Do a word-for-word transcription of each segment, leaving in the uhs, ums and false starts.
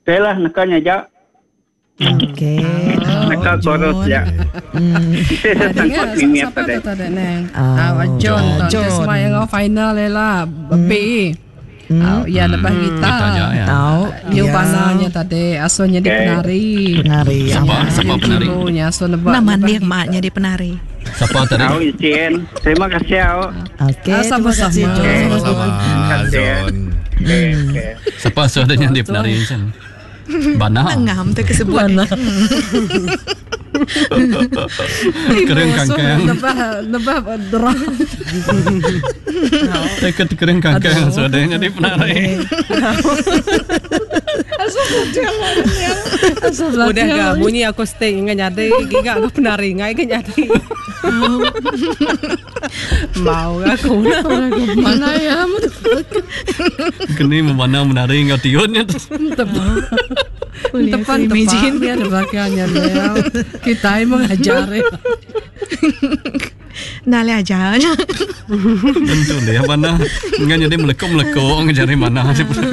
Saya lah nakanya ja. Okey. Nakal koros ya. Saya sangkut ini apa deh? Ah, John, John semua yang final lah, B. Oh, ya lepas kita. Tahu. New bananya tadi, asalnya di penari. Penari. Siapa? Siapa penari? Nama dia maknya di penari. Siapa tadi? Tahu izin. Terima kasih ya. Okey. Sama-sama. Sama-sama. John. Siapa saudaranya di penari Insan? Bana. Ngam tu kesebut. Kering kangkang. Lebah, lebah drop. Dekat kering kangkang saudaranya di penari. Udah gak bunyi aku stay ingat nyade gak aku penari ngai ke nyade. Mau aku nak Mana ya? Kini memana menari nggak tiunnya. Tepan tepan dia ada belakangnya dia. Kita emang ajar ya. Nale aja. Tentu dia mana nggak jadi melekuk melekuk ngejari mana.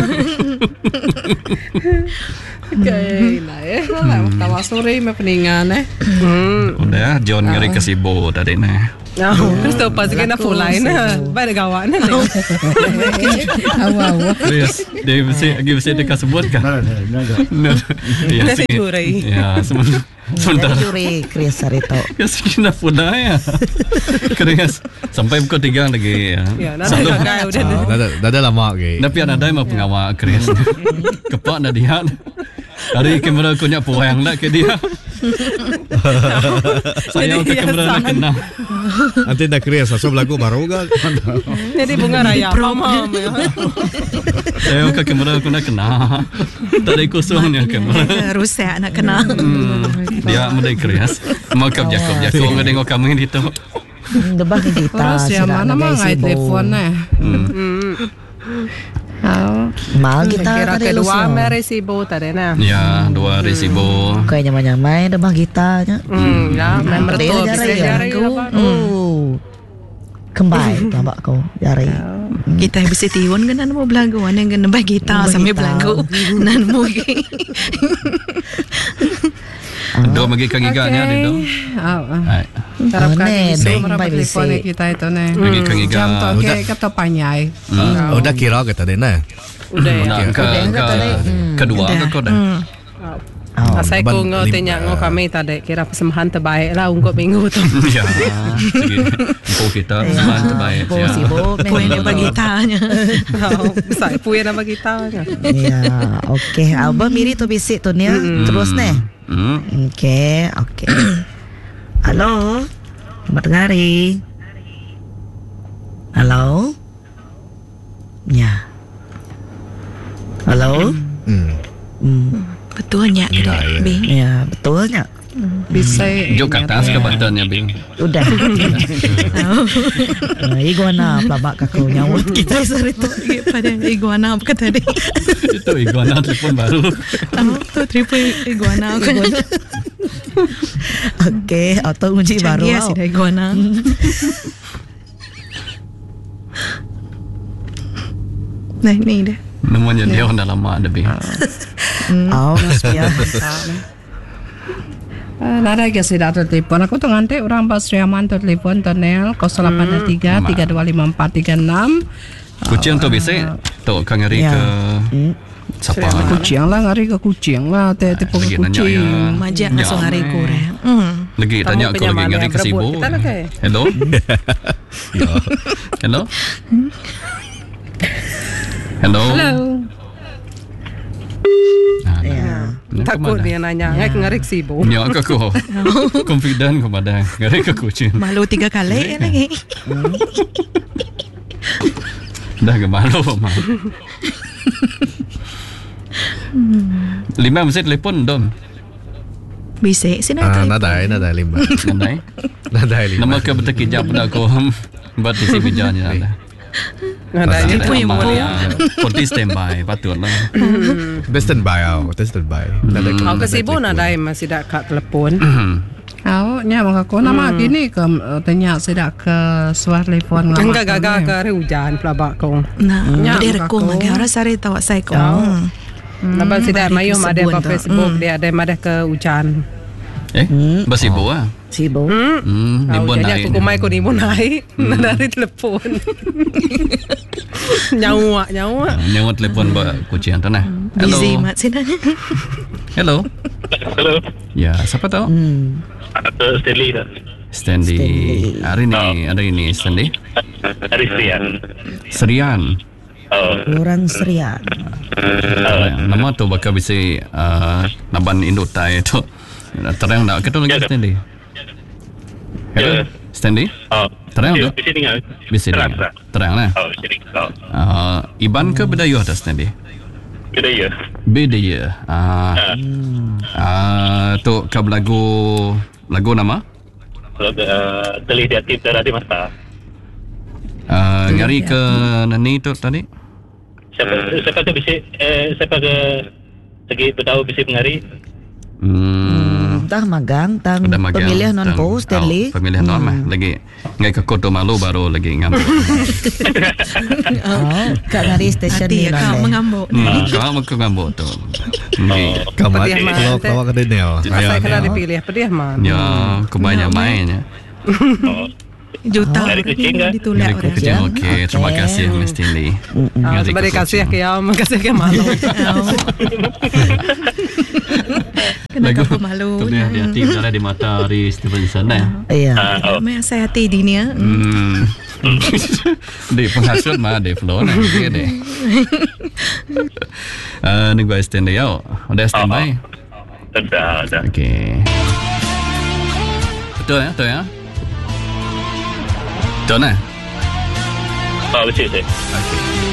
Okay, nah eh, lah tawa sore me peningan eh. Udah John ngeri kesibo tadi nih. Oh, Kristo pas kena full line na. Baik gawan na. Awa-awa. Yes, dia mesti lagi mesti dekat sebut kan. Ya, Nasi juri. Ya, sementara sementara. Juri Chris Sarito. Ya sekina puna ya. Keringas sampai pukul tiga lagi ya. Ya, nanti kakak udah. Dah dah dah lama ke. Tapi ada yang mau pengawal Chris. Kepak na dia. Hari kamera aku nyak puang nak ke dia. Saya ke kamera nak kena. Nanti dah krias asal lagu baru kan. Jadi bunga raya mama. Saya ke kamera aku nak kena. Tadi kosongnya kamera. Rusak nak kena. Dia mending krias. Mau kap Jakob Jakob ngedengok kami itu. Debah kita. Terus yang mana mah ngai telefon eh. Oh. Mal kita Kira tadi kedua lusa. meresibo tadi na. Ya, dua resibo. Kayak nyamai-nyamai debah kita nya. Hmm, ya, memang Betul betul jari bisa jari. Oh. Kembali tambah kau jari. Kita bisa tiun kan mau belaguan yang kena bagi kita sambil belagu. Nan mungkin. Do bagi kangiganya dia do. Hai. Tarap kaki bisa Nih, merapat baik telefon bisa. kita itu nih. Bagi kangiga. Jam tu ke kata panyai. Oh dah kira ke tadi nah. Udah. Nak ke ke kedua ke kau dah. Oh, Asai ban- ko ngo lim- tanya ngo kami tadi kira persembahan terbaik lah untuk minggu tu. Ya. Sige. Info kita semahan terbaik Bo ya. sibo poin yang bagi tanya. Saya punya nama kita. Ya, okey. Abah miri tu bisik tu ni. Terus nih. Hmm. Okey, okey. Halo. Selamat hari. Halo. Ya. Halo. Hmm. Hmm. Betulnya Gila, ya. Bing. Ya, betulnya. Bisa. Jok kat atas ke buttonnya Bing. Udah. Nah, iguana pelabak kakau nyawut kita sarito. Pada iguana apa tadi? Itu iguana telepon baru. Tahu tu triple iguana. Okey, auto kunci baru. Canggih sih dah iguana. Nah, ni dah. Namanya dia dah lama ada Bing. Oh, ya. Nada ke sih dah telepon. Aku tu ngantek orang pas Riaman tu telepon tonel kosong lapan tiga tiga dua lima empat tiga enam. Kucing tu bisa tu kangari Ya. ke siapa? Kucing lah ngari ke kucing lah. Teh tipe Lagi nanya kucing. ya. Majak Ya, masuk hari eh. kurang. Hmm. Lagi tanya aku lagi ngari ke sibo. Kita nak ke? Hello. Ya. Hello. Hello. Hello. Nah, Ya. nah, Takut kemana? dia nanya, ngai ngarik sibo. Ya ke aku. Confident kepada ngari ke kucing. Malu tiga kali lagi. Dah ke malu mah. Lima mesti telepon dom. Bisa sini Ah, tu. nada nada lima. Nandai. Nada lima. Nama ke betul kijap dah aku. Buat isi bijanya ada. Ngadanya Pasal tu nama yang dia. Konti standby patut lah. Dah standby tau. Dah standby. Nada. Aku ke sibo nada masih dak kat telefon. Oh, nya mak aku nama gini ke uh, tanya sedak ke suara telefon lama. Enggak gagal ke hari hujan pelabak kong. Nah, Ya, dia mak rekung aku. lagi orang sari tahu saya kau. Oh. Lepas tidak hari mayum ada tersebut apa tu. Facebook Hmm. dia ada ada ke hujan. Eh, bersibu ah. Sibuk. Hmm, Oh, nimbun jadi naik. aku kumai aku ni pun naik dari telepon. nyawa nyawa. Nyawa telefon buat kucing tu nah. Hello. Busy mat sini. Hello. Hello. Ya, siapa tahu? Hmm. Atau Stanley dah. Stanley. Hari ni ada ini Stanley. Hari Serian. Serian. Oh. Orang Serian. Uh, nama tu bakal bisa uh, naban Indo tai tu. Terang tak? Kita lagi Ya, Stanley. Hello, Ya. Stanley. Oh. Terang tu? Bisa dengar. Bisa Terang, dia. terang. Terang lah. Oh, jadi. Oh. Uh, Iban ke Bidayuh dah Stanley? Kita ya. Bidayuh. Ah, Ah. ah, tu kau lagu lagu nama? Kalau uh, telih di aktif darah di mata. Uh, ngari ke nani tu tadi? Siapa siapa ke bisa eh siapa ke segi bertahu bisa mengari. Hmm. Tah magang, tang Udah magang, pemilih non tang- post Stanley. Oh, pemilihan non mah lagi ngai ke Koto Malu baru lagi ngambil. Oh, kat ngari stesen Hati ni ya kau non. mengambuk. Hmm, kau mau ke ngambuk tu. Okay. Kamat Pedih mah, kalau Teh. kalau ke Daniel. Saya kena dipilih apa dia man. Ya, kebanyak main ya. Oh. Juta Dari orang kucing ni kan? ditolak Dari orang. kucing. Okey, terima Okey. kasih Miss Tinley. Ah, Ngari sebab ke kasih kucing. ke ya, makasih ke malu. Kenapa aku malu? Tu dia hati-hati berada di mata Ari Stevenson eh. Iya. Ah, oh. Mai saya hati di ni. Hmm. Di penghasut mah di flow nah dia deh. Ah, ni gua stand dia. Udah standby. Dah, dah. Okey. Betul ya, betul ya. Betul nah. Oh, betul, betul. Okey.